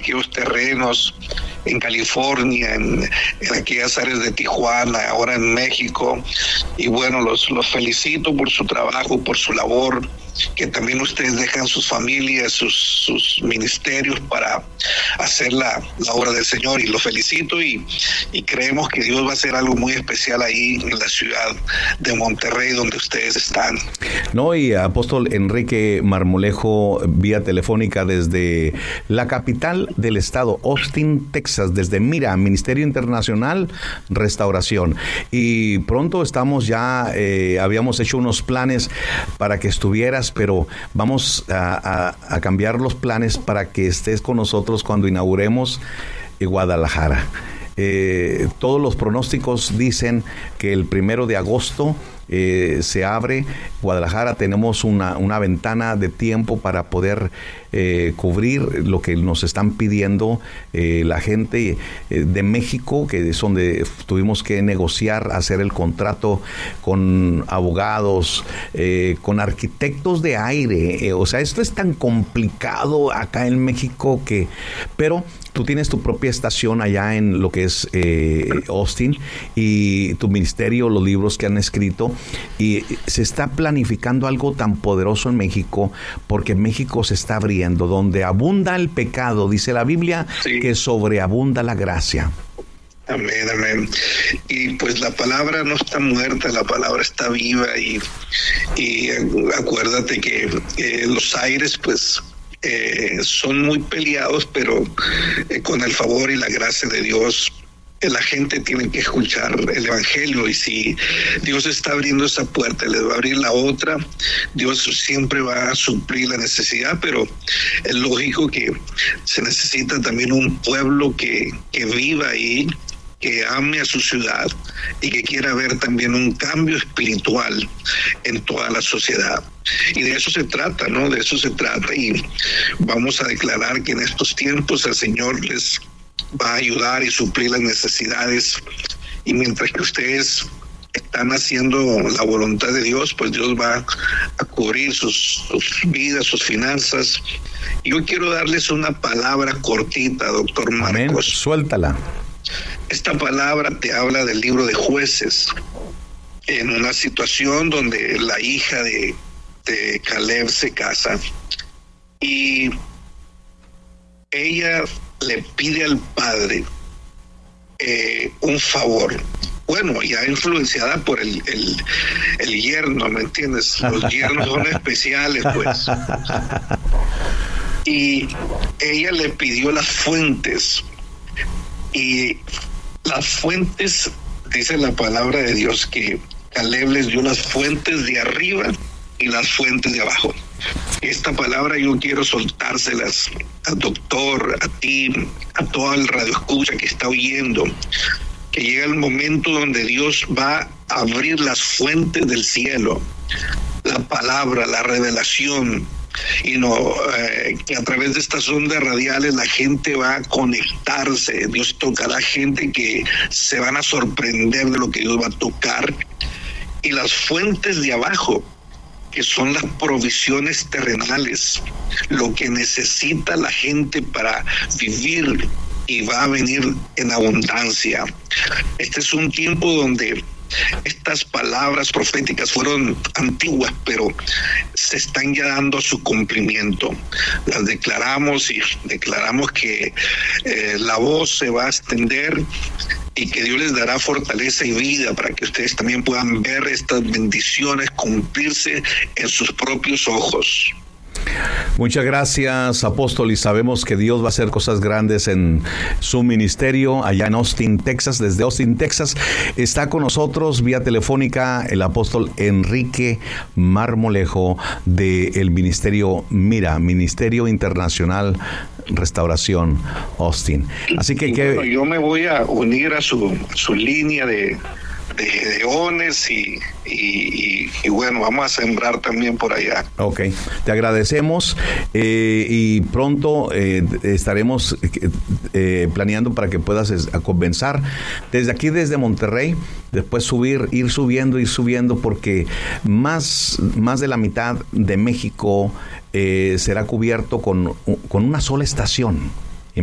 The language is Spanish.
aquellos terrenos en California, en aquellas áreas de Tijuana, ahora en México. Y bueno, los felicito por su trabajo, por su labor, que también ustedes dejan sus familias, sus ministerios para hacer la obra del Señor, y los felicito y creemos que Dios va a hacer algo muy especial ahí en la ciudad de Monterrey donde ustedes están. No, y apóstol Enrique Marmolejo, vía telefónica desde la capital del estado, Austin, Texas, desde Mira, Ministerio Internacional Restauración. Y pronto estamos ya, habíamos hecho unos planes para que estuvieras, pero vamos a cambiar los planes para que estés con nosotros cuando inauguremos Guadalajara. Todos los pronósticos dicen que el 1 de agosto se abre Guadalajara. Tenemos una ventana de tiempo para poder cubrir lo que nos están pidiendo la gente de México, que es donde tuvimos que negociar, hacer el contrato con abogados, con arquitectos de aire. O sea, esto es tan complicado acá en México pero tú tienes tu propia estación allá en lo que es Austin, y tu ministerio, los libros que han escrito, y se está planificando algo tan poderoso en México, porque México se está abriendo. Donde abunda el pecado, dice la Biblia, sí, que sobreabunda la gracia. Amén, amén. Y pues la palabra no está muerta, la palabra está viva, y acuérdate que los aires pues son muy peleados, pero con el favor y la gracia de Dios la gente tiene que escuchar el evangelio, y si Dios está abriendo esa puerta, les va a abrir la otra. Dios siempre va a suplir la necesidad, pero es lógico que se necesita también un pueblo que viva ahí, que ame a su ciudad y que quiera ver también un cambio espiritual en toda la sociedad. Y de eso se trata, ¿no? De eso se trata, y vamos a declarar que en estos tiempos el Señor les va a ayudar y suplir las necesidades, y mientras que ustedes están haciendo la voluntad de Dios, pues Dios va a cubrir sus vidas, sus finanzas. Yo quiero darles una palabra cortita, doctor Marcos. Amén. Suéltala. Esta palabra te habla del libro de Jueces, en una situación donde la hija de Caleb se casa y ella le pide al padre un favor. Bueno, ya influenciada por el yerno, ¿me entiendes? Los yernos son especiales, pues. Y ella le pidió las fuentes. Y las fuentes, dice la palabra de Dios, que Caleb les dio las fuentes de arriba y las fuentes de abajo. Esta palabra yo quiero soltárselas al doctor, a ti, a todo el radioescucha que está oyendo, que llega el momento donde Dios va a abrir las fuentes del cielo, la palabra, la revelación, y que a través de estas ondas radiales la gente va a conectarse. Dios tocará gente que se van a sorprender de lo que Dios va a tocar. Y las fuentes de abajo, que son las provisiones terrenales, lo que necesita la gente para vivir, y va a venir en abundancia. Este es un tiempo donde estas palabras proféticas fueron antiguas, pero se están ya dando a su cumplimiento. Las declaramos, y declaramos que la voz se va a extender, y que Dios les dará fortaleza y vida para que ustedes también puedan ver estas bendiciones cumplirse en sus propios ojos. Muchas gracias, apóstol, y sabemos que Dios va a hacer cosas grandes en su ministerio allá en Austin, Texas. Desde Austin, Texas, está con nosotros vía telefónica el apóstol Enrique Marmolejo del ministerio Mira, Ministerio Internacional Restauración Austin. Así que bueno, yo me voy a unir a su línea de gedeones y bueno, vamos a sembrar también por allá. Ok, te agradecemos y pronto estaremos planeando para que puedas comenzar desde aquí, desde Monterrey, después ir subiendo, porque más de la mitad de México será cubierto con una sola estación.